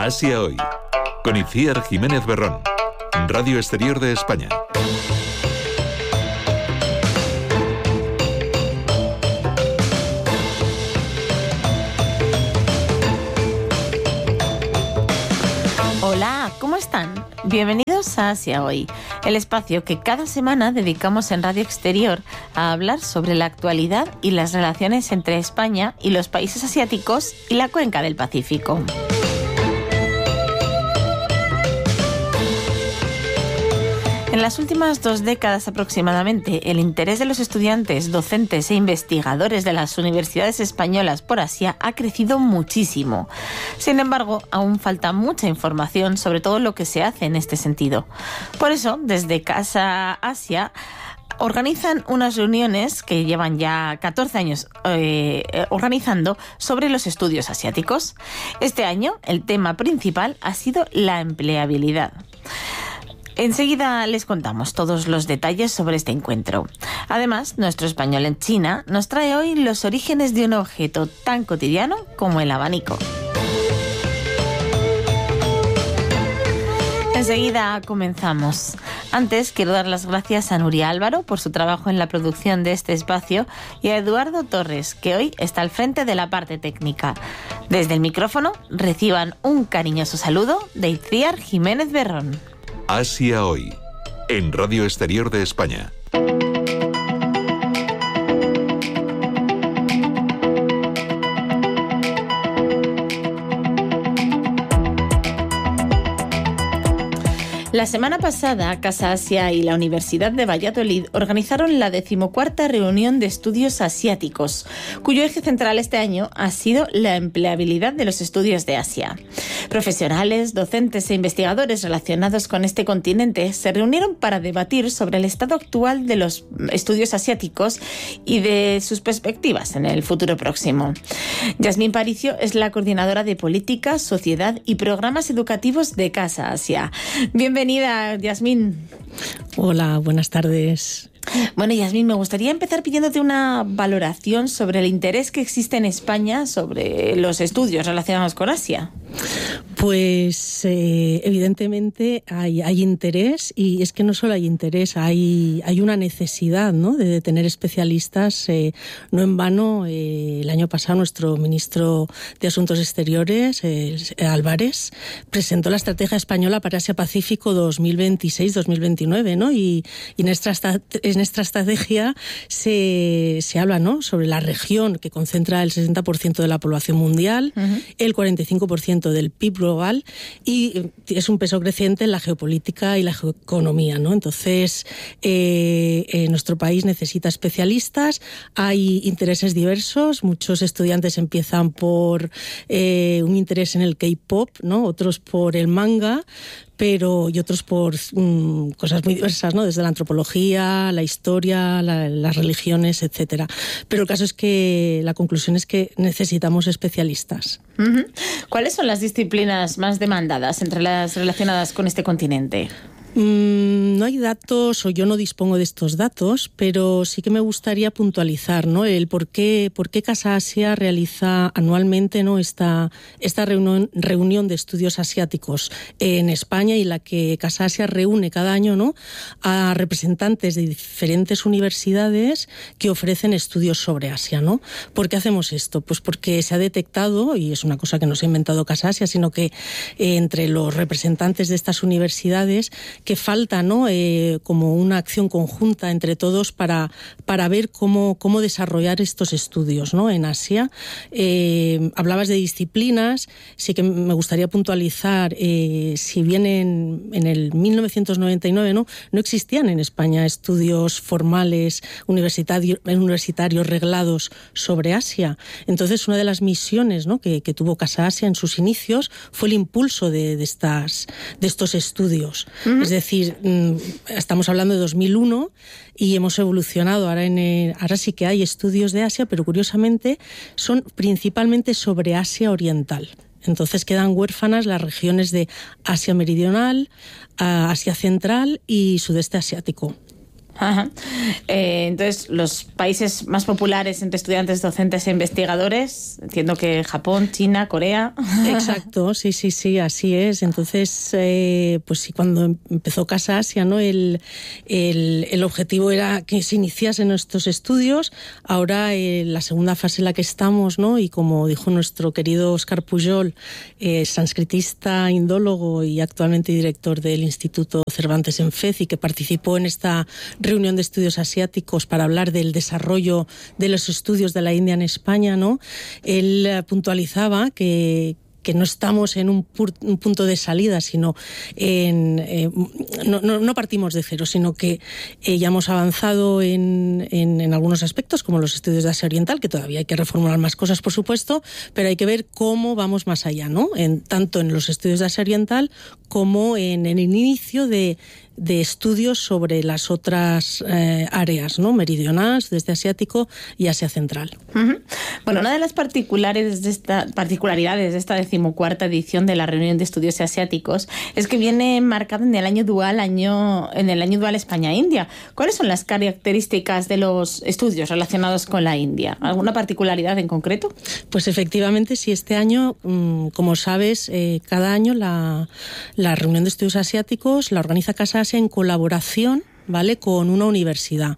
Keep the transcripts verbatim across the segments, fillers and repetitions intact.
Asia Hoy, con Itziar Jiménez Berrón, Radio Exterior de España. Hola, ¿cómo están? Bienvenidos a Asia Hoy, el espacio que cada semana dedicamos en Radio Exterior a hablar sobre la actualidad y las relaciones entre España y los países asiáticos y la cuenca del Pacífico. En las últimas dos décadas aproximadamente, el interés de los estudiantes, docentes e investigadores de las universidades españolas por Asia ha crecido muchísimo. Sin embargo, aún falta mucha información sobre todo lo que se hace en este sentido. Por eso, desde Casa Asia organizan unas reuniones que llevan ya catorce años eh, organizando sobre los estudios asiáticos. Este año, el tema principal ha sido la empleabilidad. Enseguida les contamos todos los detalles sobre este encuentro. Además, nuestro español en China nos trae hoy los orígenes de un objeto tan cotidiano como el abanico. Enseguida comenzamos. Antes quiero dar las gracias a Nuria Álvaro por su trabajo en la producción de este espacio y a Eduardo Torres, que hoy está al frente de la parte técnica. Desde el micrófono reciban un cariñoso saludo de Itziar Jiménez Berrón. Asia Hoy, en Radio Exterior de España. La semana pasada, Casa Asia y la Universidad de Valladolid organizaron la decimocuarta reunión de estudios asiáticos, cuyo eje central este año ha sido la empleabilidad de los estudios de Asia. Profesionales, docentes e investigadores relacionados con este continente se reunieron para debatir sobre el estado actual de los estudios asiáticos y de sus perspectivas en el futuro próximo. Yasmín Paricio es la coordinadora de Política, Sociedad y Programas Educativos de Casa Asia. Bienvenida, Yasmín. Hola, buenas tardes. Bueno, Yasmín, me gustaría empezar pidiéndote una valoración sobre el interés que existe en España sobre los estudios relacionados con Asia. Pues eh, evidentemente hay, hay interés, y es que no solo hay interés, hay, hay una necesidad, ¿no?, de, de tener especialistas. Eh, no en vano, eh, el año pasado nuestro ministro de Asuntos Exteriores, eh, Álvarez, presentó la Estrategia Española para Asia-Pacífico dos mil veintiséis dos mil veintinueve, ¿no? Y, y en, esta, en esta estrategia se, se habla, ¿no?, sobre la región que concentra el sesenta por ciento de la población mundial, uh-huh. el cuarenta y cinco por ciento del P I B global, y es un peso creciente en la geopolítica y la geoeconomía, ¿no? Entonces, eh, eh, nuestro país necesita especialistas, hay intereses diversos, muchos estudiantes empiezan por eh, un interés en el K-pop, ¿no?, otros por el manga, pero y otros por um, cosas muy diversas, ¿no?, desde la antropología, la historia, la, las religiones, etcétera. Pero el caso es que la conclusión es que necesitamos especialistas. Uh-huh. ¿Cuáles son las disciplinas más demandadas entre las relacionadas con este continente? Mm, no hay datos, o yo no dispongo de estos datos, pero sí que me gustaría puntualizar, ¿no?, el por qué, por qué Casa Asia realiza anualmente, ¿no?, esta, esta reunión, reunión de estudios asiáticos en España, y la que Casa Asia reúne cada año, ¿no?, a representantes de diferentes universidades que ofrecen estudios sobre Asia, ¿no? ¿Por qué hacemos esto? Pues porque se ha detectado, y es una cosa que no se ha inventado Casa Asia, sino que eh, entre los representantes de estas universidades, que falta, ¿no?, eh, como una acción conjunta entre todos para, para ver cómo, cómo desarrollar estos estudios, ¿no?, en Asia. Eh, hablabas de disciplinas, sí que me gustaría puntualizar, eh, si bien en, en el mil novecientos noventa y nueve, ¿no?, no existían en España estudios formales universitarios, universitarios reglados sobre Asia. Entonces, una de las misiones, ¿no?, que, que tuvo Casa Asia en sus inicios fue el impulso de, de, estas, de estos estudios. Uh-huh. Es decir, estamos hablando de dos mil uno y hemos evolucionado. Ahora, en el, ahora sí que hay estudios de Asia, pero curiosamente son principalmente sobre Asia Oriental. Entonces quedan huérfanas las regiones de Asia Meridional, Asia Central y Sudeste Asiático. Ajá. Eh, entonces, los países más populares entre estudiantes, docentes e investigadores, entiendo que Japón, China, Corea. Exacto, sí, sí, sí, así es. Entonces, eh, pues sí, cuando empezó Casa Asia, ¿no? El, el, el objetivo era que se iniciasen estos estudios. Ahora, eh, la segunda fase en la que estamos, ¿no? Y como dijo nuestro querido Óscar Pujol, eh, sanscritista, indólogo y actualmente director del Instituto Cervantes en Fez, y que participó en esta reunión de estudios asiáticos para hablar del desarrollo de los estudios de la India en España, ¿no? Él puntualizaba que que no estamos en un, pur, un punto de salida, sino en, eh, no, no, no partimos de cero, sino que eh, ya hemos avanzado en, en, en algunos aspectos, como los estudios de Asia Oriental, que todavía hay que reformular más cosas, por supuesto, pero hay que ver cómo vamos más allá, ¿no? En, tanto en los estudios de Asia Oriental como en, en el inicio de de estudios sobre las otras eh, áreas, ¿no? Meridionales, desde Asiático y Asia Central. Uh-huh. Bueno, una de las particularidades de esta, particularidades de esta decimocuarta edición de la Reunión de Estudios Asiáticos es que viene marcada en el año dual, año, en el año dual España-India. ¿Cuáles son las características de los estudios relacionados con la India? ¿Alguna particularidad en concreto? Pues efectivamente, sí, este año, como sabes, eh, cada año la, la Reunión de Estudios Asiáticos la organiza Casa en colaboración, ¿vale?, con una universidad,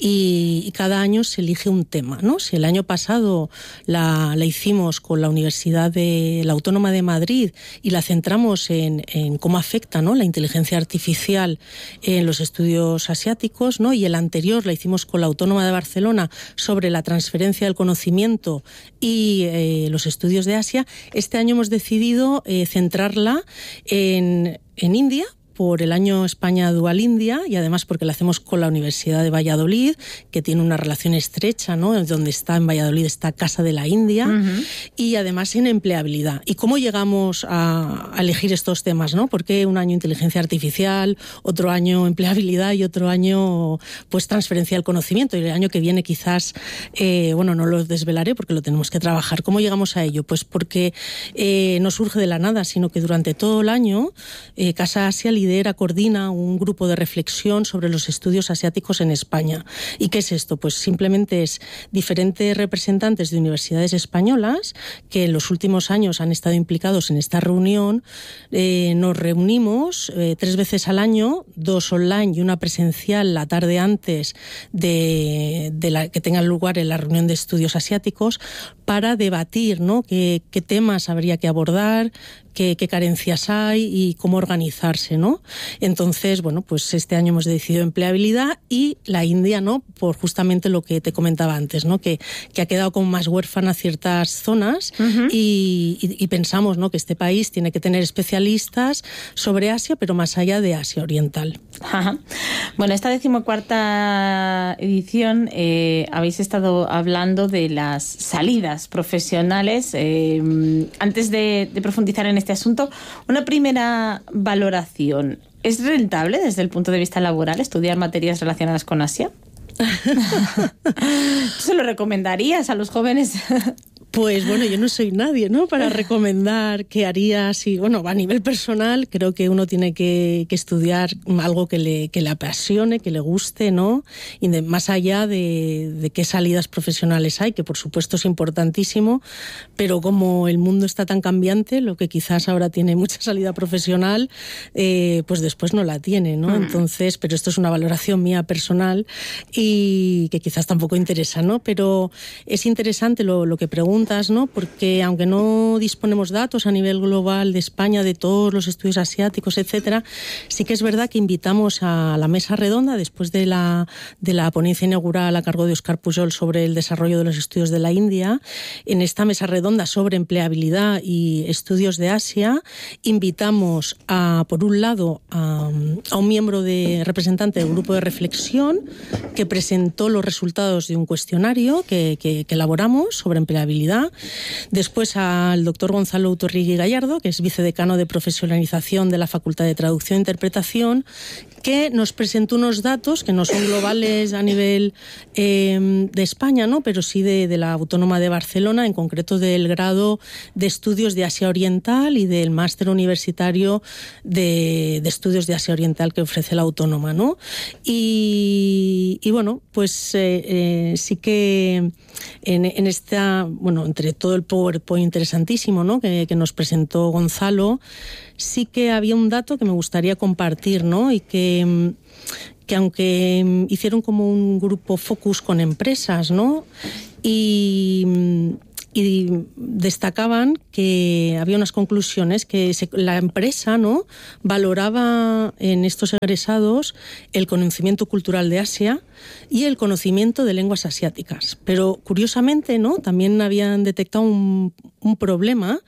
y, y cada año se elige un tema, ¿no? Si el año pasado la, la hicimos con la Universidad de la Autónoma de Madrid y la centramos en, en cómo afecta, ¿no?, la inteligencia artificial en los estudios asiáticos, ¿no?, y el anterior la hicimos con la Autónoma de Barcelona sobre la transferencia del conocimiento y eh, los estudios de Asia, este año hemos decidido eh, centrarla en, en India, por el año España Dual India, y además porque lo hacemos con la Universidad de Valladolid, que tiene una relación estrecha, ¿no?, donde está en Valladolid esta Casa de la India, uh-huh. y además en empleabilidad. ¿Y cómo llegamos a, a elegir estos temas, ¿no? Porque un año inteligencia artificial, otro año empleabilidad y otro año pues transferencia del conocimiento, y el año que viene quizás, eh, bueno, no lo desvelaré porque lo tenemos que trabajar. ¿Cómo llegamos a ello? Pues porque eh, no surge de la nada, sino que durante todo el año eh, Casa Asia lidera lidera, coordina un grupo de reflexión sobre los estudios asiáticos en España. ¿Y qué es esto? Pues simplemente es diferentes representantes de universidades españolas que en los últimos años han estado implicados en esta reunión. Eh, nos reunimos eh, tres veces al año, dos online y una presencial la tarde antes de, de la que tenga lugar en la reunión de estudios asiáticos, para debatir, ¿no?, qué, qué temas habría que abordar, Qué, qué carencias hay y cómo organizarse, ¿no? Entonces, bueno, pues este año hemos decidido empleabilidad y la India, ¿no?, por justamente lo que te comentaba antes, ¿no?, que, que ha quedado como más huérfana ciertas zonas, uh-huh. y, y, y pensamos, ¿no?, que este país tiene que tener especialistas sobre Asia, pero más allá de Asia Oriental. Ajá. Bueno, esta decimocuarta edición eh, habéis estado hablando de las salidas profesionales. Eh, antes de, de profundizar en este asunto, una primera valoración. ¿Es rentable desde el punto de vista laboral estudiar materias relacionadas con Asia? ¿Se lo recomendarías a los jóvenes? Pues bueno, yo no soy nadie, ¿no?, para recomendar qué haría. Si, bueno, a nivel personal creo que uno tiene que, que estudiar algo que le, que le apasione, que le guste, ¿no? Y de, más allá de, de qué salidas profesionales hay, que por supuesto es importantísimo, pero como el mundo está tan cambiante, lo que quizás ahora tiene mucha salida profesional, eh, pues después no la tiene, ¿no? Mm. Entonces, pero esto es una valoración mía personal y que quizás tampoco interesa, ¿no? Pero es interesante lo, lo que pregunto, ¿no?, porque aunque no disponemos datos a nivel global de España de todos los estudios asiáticos, etcétera, sí que es verdad que invitamos a la mesa redonda después de la, de la ponencia inaugural a cargo de Óscar Pujol sobre el desarrollo de los estudios de la India. En esta mesa redonda sobre empleabilidad y estudios de Asia invitamos a, por un lado, a, a un miembro de representante del grupo de reflexión que presentó los resultados de un cuestionario que, que, que elaboramos sobre empleabilidad calidad. Después al doctor Gonzalo Utorrigui Gallardo, que es vicedecano de profesionalización de la Facultad de Traducción e Interpretación, que nos presentó unos datos que no son globales a nivel eh, de España, ¿no? Pero sí de, de la Autónoma de Barcelona, en concreto del grado de Estudios de Asia Oriental y del máster universitario de, de Estudios de Asia Oriental que ofrece la Autónoma, ¿no? Y, y bueno, pues eh, eh, sí que en, en esta, bueno, entre todo el PowerPoint interesantísimo, ¿no? que, que nos presentó Gonzalo, sí que había un dato que me gustaría compartir, ¿no? Y que, que aunque hicieron como un grupo focus con empresas, ¿no? Y, y destacaban que había unas conclusiones que se, la empresa, ¿no? valoraba en estos egresados el conocimiento cultural de Asia y el conocimiento de lenguas asiáticas. Pero curiosamente, ¿no? también habían detectado un, un problema,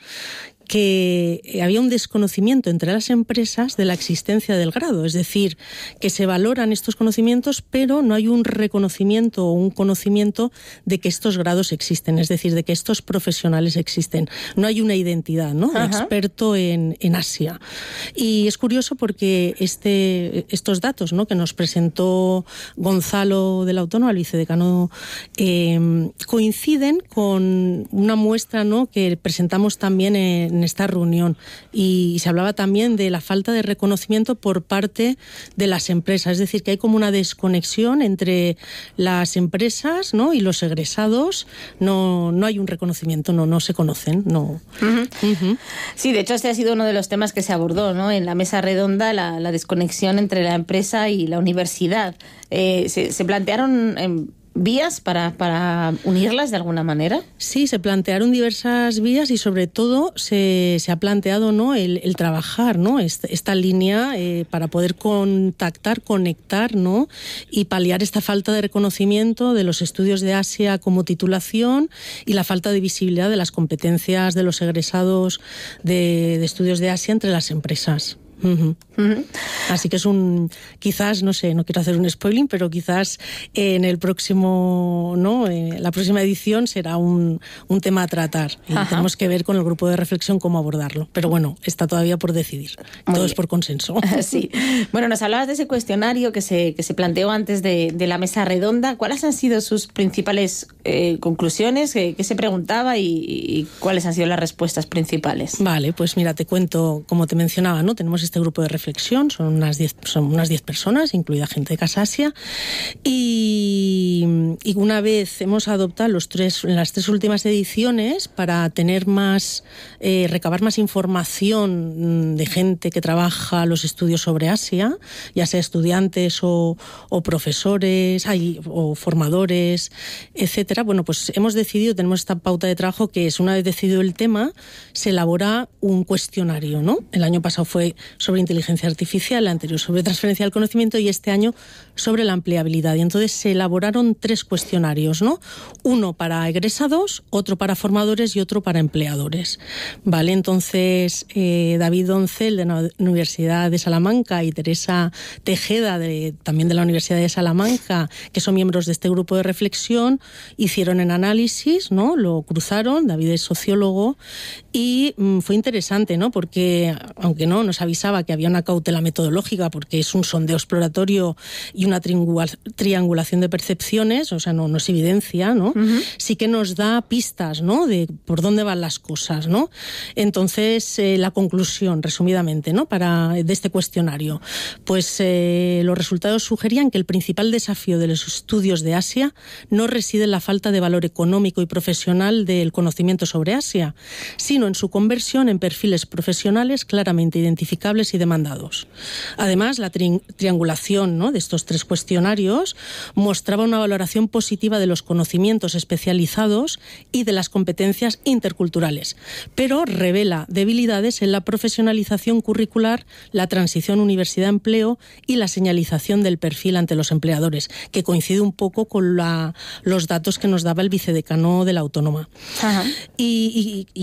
que había un desconocimiento entre las empresas de la existencia del grado, es decir, que se valoran estos conocimientos, pero no hay un reconocimiento o un conocimiento de que estos grados existen, es decir, de que estos profesionales existen. No hay una identidad, ¿no? de experto en, en Asia. Y es curioso porque este, estos datos, ¿no? que nos presentó Gonzalo de la Autónoma, el vicedecano, eh, coinciden con una muestra, ¿no? que presentamos también en en esta reunión, y se hablaba también de la falta de reconocimiento por parte de las empresas, es decir, que hay como una desconexión entre las empresas, ¿no? y los egresados. No, no hay un reconocimiento, no, no se conocen, no. Uh-huh. Uh-huh. Sí, de hecho este ha sido uno de los temas que se abordó, ¿no? en la mesa redonda, la, la desconexión entre la empresa y la universidad. Eh, se, se plantearon eh, vías para, para unirlas de alguna manera. Sí, se plantearon diversas vías y sobre todo se, se ha planteado, ¿no? el, el trabajar, ¿no? esta, esta línea eh, para poder contactar, conectar, ¿no? y paliar esta falta de reconocimiento de los estudios de Asia como titulación y la falta de visibilidad de las competencias de los egresados de, de estudios de Asia entre las empresas. Uh-huh. Uh-huh. Así que es un, quizás, no sé, no quiero hacer un spoiling, pero quizás eh, en el próximo, ¿no? Eh, la próxima edición será un, un tema a tratar. Y tenemos que ver con el grupo de reflexión cómo abordarlo. Pero bueno, está todavía por decidir. Muy Todo bien. Es por consenso. Sí. Bueno, nos hablabas de ese cuestionario que se, que se planteó antes de, de la mesa redonda. ¿Cuáles han sido sus principales eh, conclusiones? ¿Qué, qué se preguntaba y, y cuáles han sido las respuestas principales? Vale, pues mira, te cuento, como te mencionaba, ¿no? Tenemos este grupo de reflexión, son unas diez son unas diez personas, incluida gente de Casa Asia, y, y una vez hemos adoptado los tres, en las tres últimas ediciones para tener más, eh, recabar más información de gente que trabaja los estudios sobre Asia, ya sea estudiantes o, o profesores ay, o formadores, etcétera. Bueno, pues hemos decidido, tenemos esta pauta de trabajo que es, una vez decidido el tema, se elabora un cuestionario, ¿no? El año pasado fue sobre inteligencia artificial, el anterior sobre transferencia del conocimiento y este año sobre la empleabilidad. Y entonces se elaboraron tres cuestionarios, ¿no? Uno para egresados, otro para formadores y otro para empleadores. Vale, entonces eh, David Doncel de la Universidad de Salamanca y Teresa Tejeda de, también de la Universidad de Salamanca, que son miembros de este grupo de reflexión, hicieron el análisis, ¿no? Lo cruzaron, David es sociólogo, y mmm, fue interesante, ¿no? Porque, aunque no nos avisaba que había una cautela metodológica porque es un sondeo exploratorio y una triangulación de percepciones, o sea, no, no es evidencia, ¿no? Uh-huh. Sí que nos da pistas, ¿no? De por dónde van las cosas, ¿no? Entonces, eh, la conclusión, resumidamente, ¿no? Para, de este cuestionario, pues eh, los resultados sugerían que el principal desafío de los estudios de Asia no reside en la falta de valor económico y profesional del conocimiento sobre Asia, sino en su conversión en perfiles profesionales claramente identificables y demandados. Además, la tri- triangulación, ¿no? de estos tres cuestionarios mostraba una valoración positiva de los conocimientos especializados y de las competencias interculturales, pero revela debilidades en la profesionalización curricular, la transición universidad-empleo y la señalización del perfil ante los empleadores, que coincide un poco con la, los datos que nos daba el vicedecano de la Autónoma. Ajá. Y, y, y ya para finalizar,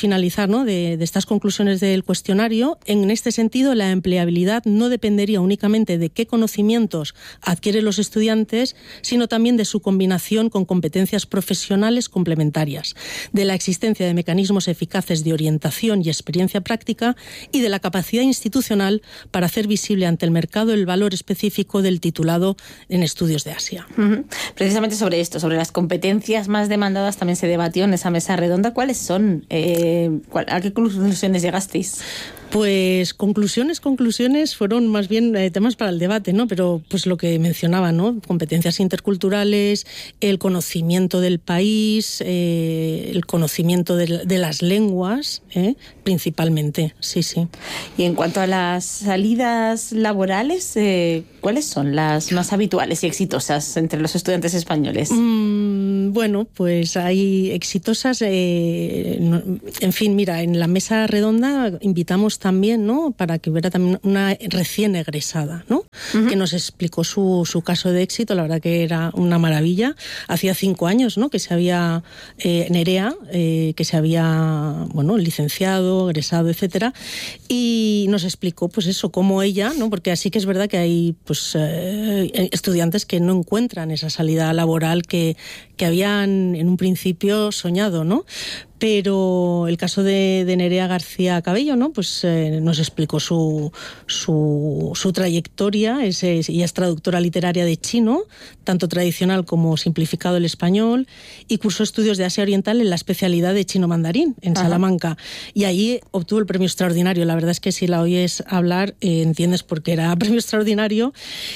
finalizar, ¿no?, de, de estas conclusiones del cuestionario, en este sentido la empleabilidad no dependería únicamente de qué conocimientos adquieren los estudiantes, sino también de su combinación con competencias profesionales complementarias, de la existencia de mecanismos eficaces de orientación y experiencia práctica y de la capacidad institucional para hacer visible ante el mercado el valor específico del titulado en estudios de Asia. Uh-huh. Precisamente sobre esto, sobre las competencias más demandadas, también se debatió en esa mesa redonda. ¿Cuáles son? Eh, ¿A qué conclusiones llegasteis? Pues conclusiones, conclusiones fueron más bien eh, temas para el debate, ¿no? Pero pues lo que mencionaba, ¿no? Competencias interculturales, el conocimiento del país, eh, el conocimiento de, de las lenguas, ¿eh? Principalmente, sí, sí. Y en cuanto a las salidas laborales, eh, ¿cuáles son las más habituales y exitosas entre los estudiantes españoles? Mm, bueno, pues hay exitosas, eh, no, en fin, mira, en la mesa redonda invitamos también, ¿no?, para que hubiera también una recién egresada, ¿no?, uh-huh. que nos explicó su, su caso de éxito. La verdad que era una maravilla. Hacía cinco años, ¿no?, que se había, eh, Nerea, eh, que se había, bueno, licenciado, egresado, etcétera, y nos explicó, pues eso, cómo ella, ¿no?, porque así que es verdad que hay, pues, eh, estudiantes que no encuentran esa salida laboral que, que habían en un principio soñado, ¿no? Pero el caso de, de Nerea García Cabello, ¿no?, pues eh, nos explicó su, su, su trayectoria. Es, es, ella es traductora literaria de chino, tanto tradicional como simplificado el español, y cursó estudios de Asia Oriental en la especialidad de chino mandarín en Ajá. Salamanca. Y allí obtuvo el premio extraordinario. La verdad es que si la oyes hablar, eh, entiendes por qué era premio extraordinario.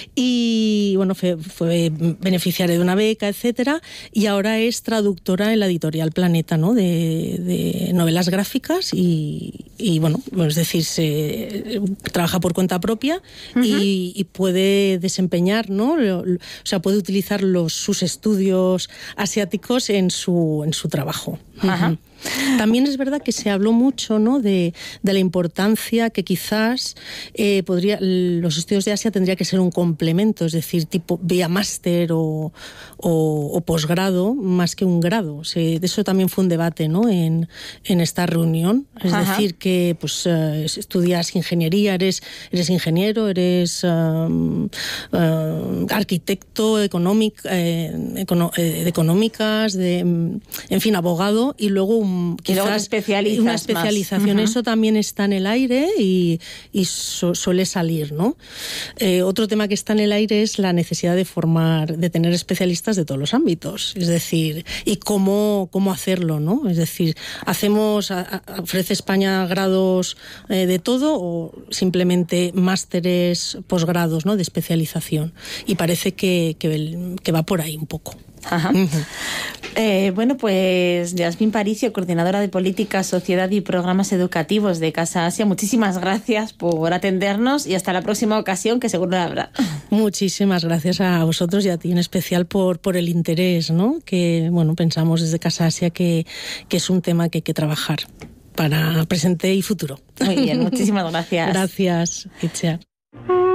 Y bueno, fue, fue beneficiaria de una beca, etcétera. Y ahora es traductora en la editorial Planeta, ¿no?, de de novelas gráficas y, y bueno, es decir, se trabaja por cuenta propia uh-huh. y, y puede desempeñar, ¿no?, o sea, puede utilizar los, sus estudios asiáticos en su, en su trabajo. Ajá. Uh-huh. También es verdad que se habló mucho, ¿no?, de, de la importancia que quizás eh, podría, los estudios de Asia tendría que ser un complemento, es decir, tipo vía máster o, o, o posgrado, más que un grado. O sea, de eso también fue un debate, ¿no?, en, en esta reunión. Es Ajá. decir, que pues uh, estudias ingeniería, eres, eres ingeniero, eres um, uh, arquitecto, económic, eh, econo, eh, de económicas, de, en fin, abogado, y luego un quizás una especialización. Uh-huh. Eso también está en el aire y, y su, suele salir, ¿no? Eh, otro tema que está en el aire es la necesidad de formar, de tener especialistas de todos los ámbitos, es decir, y cómo, cómo hacerlo, ¿no? Es decir, hacemos, a, a, ofrece España grados eh, de todo o simplemente másteres, posgrados, ¿no?, de especialización. Y parece que, que, que va por ahí un poco. Ajá. Uh-huh. Eh, bueno, pues Yasmín Paricio, coordinadora de Política, Sociedad y Programas Educativos de Casa Asia, muchísimas gracias por atendernos y hasta la próxima ocasión, que seguro la habrá. Muchísimas gracias a vosotros y a ti en especial por, por el interés, ¿no?, que bueno, pensamos desde Casa Asia que, que es un tema que hay que trabajar para presente y futuro. Muy bien, muchísimas gracias. Gracias, Itziar.